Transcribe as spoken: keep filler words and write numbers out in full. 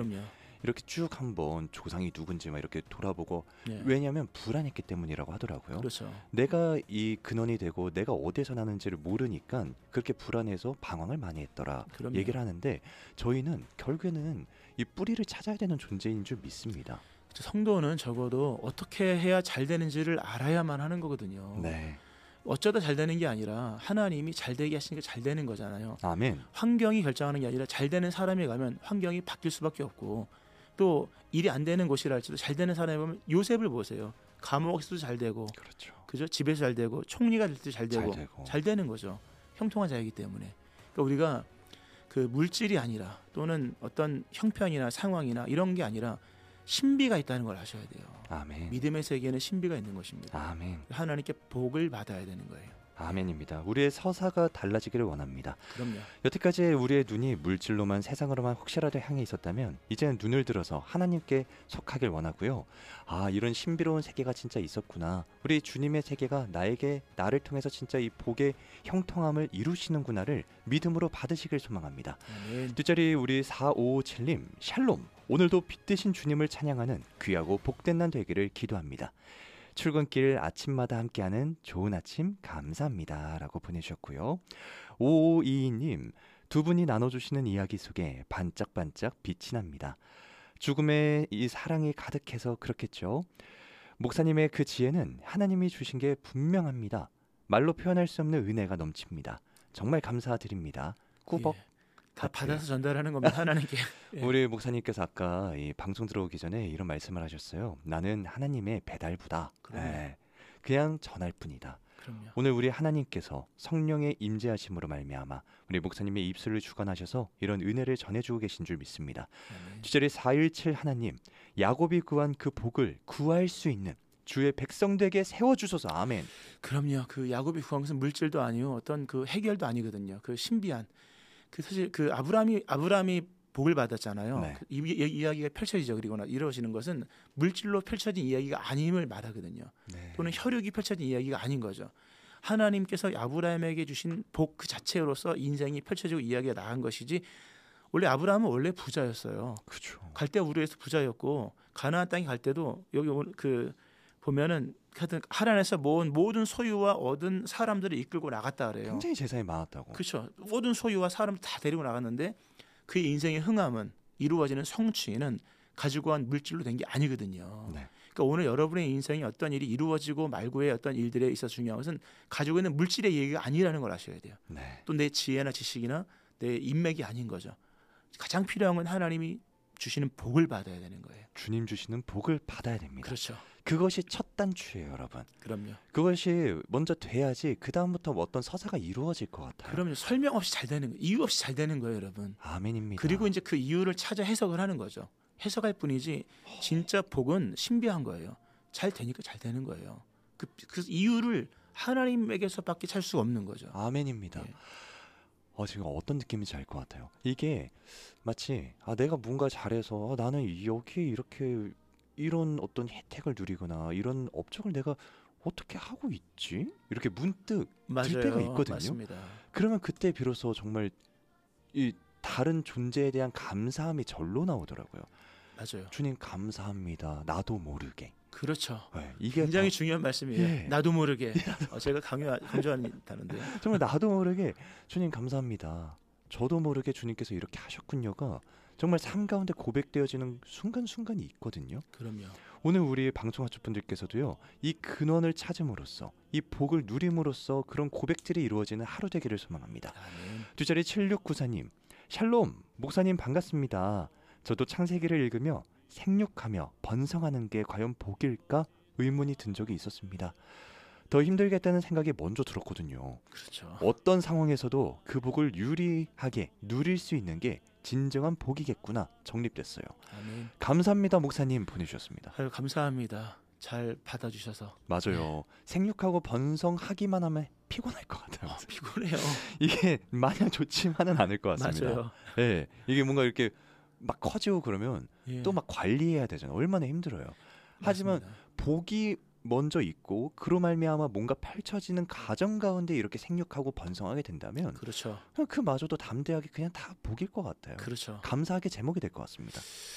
그럼요. 이렇게 쭉 한번 조상이 누군지 막 이렇게 돌아보고 예. 왜냐하면 불안했기 때문이라고 하더라고요. 그렇죠. 내가 이 근원이 되고 내가 어디에서 나는지를 모르니까 그렇게 불안해서 방황을 많이 했더라 그럼요. 얘기를 하는데 저희는 결국에는 이 뿌리를 찾아야 되는 존재인 줄 믿습니다. 성도는 적어도 어떻게 해야 잘 되는지를 알아야만 하는 거거든요. 네. 어쩌다 잘 되는 게 아니라 하나님이 잘 되게 하시니까 잘 되는 거잖아요. 아멘. 환경이 결정하는 게 아니라 잘 되는 사람이 가면 환경이 바뀔 수밖에 없고 또 일이 안 되는 곳이라 할지도 잘 되는 사람이 보면 요셉을 보세요. 감옥에서도 잘 되고 그렇죠. 그죠? 집에서 잘 되고 총리가 될 때 잘 되고, 잘 되고 잘 되는 거죠. 형통한 자이기 때문에. 그러니까 우리가 그 물질이 아니라 또는 어떤 형편이나 상황이나 이런 게 아니라 신비가 있다는 걸 아셔야 돼요. 아멘. 믿음의 세계에는 신비가 있는 것입니다. 아멘. 하나님께 복을 받아야 되는 거예요. 아멘입니다. 우리의 서사가 달라지기를 원합니다. 그럼요. 여태까지 우리의 눈이 물질로만 세상으로만 혹시라도 향해 있었다면 이제는 눈을 들어서 하나님께 속하길 원하고요. 아, 이런 신비로운 세계가 진짜 있었구나. 우리 주님의 세계가 나에게 나를 통해서 진짜 이 복의 형통함을 이루시는구나를 믿음으로 받으시길 소망합니다. 아멘. 뒷자리 우리 사오오칠님 샬롬. 오늘도 빛 대신 주님을 찬양하는 귀하고 복된 날 되기를 기도합니다. 출근길 아침마다 함께하는 좋은 아침 감사합니다 라고 보내주셨고요. 오오이이님 두 분이 나눠주시는 이야기 속에 반짝반짝 빛이 납니다. 죽음에 이 사랑이 가득해서 그렇겠죠. 목사님의 그 지혜는 하나님이 주신 게 분명합니다. 말로 표현할 수 없는 은혜가 넘칩니다. 정말 감사드립니다. 꾸벅. 예. 다 받아서 전달하는 겁니다. 하나님께. 예. 우리 목사님께서 아까 이 방송 들어오기 전에 이런 말씀을 하셨어요. 나는 하나님의 배달부다. 네. 그냥 전할 뿐이다. 그럼요. 오늘 우리 하나님께서 성령의 임재하심으로 말미암아 우리 목사님의 입술을 주관하셔서 이런 은혜를 전해주고 계신 줄 믿습니다. 뒷자리 사일칠 하나님 야곱이 구한 그 복을 구할 수 있는 주의 백성되게 세워주소서. 아멘. 그럼요. 그 야곱이 구한 것은 물질도 아니요 어떤 그 해결도 아니거든요. 그 신비한 그 사실 그 아브라함이 아브라함이 복을 받았잖아요. 네. 이, 이, 이야기가 펼쳐지죠. 그리고 이루어지는 것은 물질로 펼쳐진 이야기가 아님을 말하거든요. 네. 또는 혈육이 펼쳐진 이야기가 아닌 거죠. 하나님께서 아브라함에게 주신 복 그 자체로서 인생이 펼쳐지고 이야기가 나간 것이지 원래 아브라함은 원래 부자였어요. 그렇죠. 갈대 우르에서 부자였고 가나안 땅에 갈 때도 여기 그 보면은 하여튼 하란에서 모은 모든 소유와 얻은 사람들을 이끌고 나갔다 그래요. 굉장히 재산이 많았다고. 그렇죠. 모든 소유와 사람을 다 데리고 나갔는데 그의 인생의 흥함은 이루어지는 성취는 가지고 간 물질로 된 게 아니거든요. 네. 그러니까 오늘 여러분의 인생에 어떤 일이 이루어지고 말고의 어떤 일들에 있어서 중요한 것은 가지고 있는 물질의 얘기가 아니라는 걸 아셔야 돼요. 네. 또 내 지혜나 지식이나 내 인맥이 아닌 거죠. 가장 필요한 건 하나님이 주시는 복을 받아야 되는 거예요. 주님 주시는 복을 받아야 됩니다. 그렇죠. 그것이 첫 단추예요, 여러분. 그럼요. 그것이 먼저 돼야지 그 다음부터 어떤 서사가 이루어질 것 같아요. 그럼요. 설명 없이 잘 되는 거예요. 이유 없이 잘 되는 거예요, 여러분. 아멘입니다. 그리고 이제 그 이유를 찾아 해석을 하는 거죠. 해석할 뿐이지 진짜 복은 신비한 거예요. 잘 되니까 잘 되는 거예요. 그, 그 이유를 하나님에게서밖에 찾을 수가 없는 거죠. 아멘입니다. 예. 어, 지금 어떤 느낌인지 알 것 같아요. 이게 마치 아, 내가 뭔가 잘해서 아, 나는 여기에 이렇게 이런 어떤 혜택을 누리거나 이런 업적을 내가 어떻게 하고 있지? 이렇게 문득 맞아요. 들 때가 있거든요. 맞습니다. 그러면 그때 비로소 정말 이 다른 존재에 대한 감사함이 절로 나오더라고요. 맞아요. 주님 감사합니다. 나도 모르게. 그렇죠. 네, 이게 굉장히 다, 중요한 말씀이에요. 예. 나도 모르게. 어, 제가 강요 강조한다는데. 정말 나도 모르게 주님 감사합니다. 저도 모르게 주님께서 이렇게 하셨군요가 정말 삶 가운데 고백되어지는 순간순간이 있거든요. 그럼요. 오늘 우리 방송하실 분들께서도요. 이 근원을 찾음으로써 이 복을 누림으로써 그런 고백들이 이루어지는 하루 되기를 소망합니다. 아멘. 뒷자리 칠육구사님 샬롬 목사님 반갑습니다. 저도 창세기를 읽으며 생육하며 번성하는 게 과연 복일까 의문이 든 적이 있었습니다. 더 힘들겠다는 생각이 먼저 들었거든요. 그렇죠. 어떤 상황에서도 그 복을 유리하게 누릴 수 있는 게 진정한 복이겠구나 정립됐어요. 아멘. 감사합니다 목사님 보내주셨습니다. 아유, 감사합니다. 잘 받아주셔서. 맞아요. 네. 생육하고 번성하기만 하면 피곤할 것 같아요. 어, 피곤해요. 이게 마냥 좋지만은 않을 것 같습니다. 맞아요. 네, 이게 뭔가 이렇게 막 커지고 그러면 예. 또 막 관리해야 되잖아요. 얼마나 힘들어요. 하지만 맞습니다. 복이 먼저 있고 그로 말미암아 뭔가 펼쳐지는 가정 가운데 이렇게 생육하고 번성하게 된다면 그렇죠. 그냥 그마저도 담대하게 그냥 다 복일 것 같아요. 그렇죠. 감사하게 제목이 될 것 같습니다.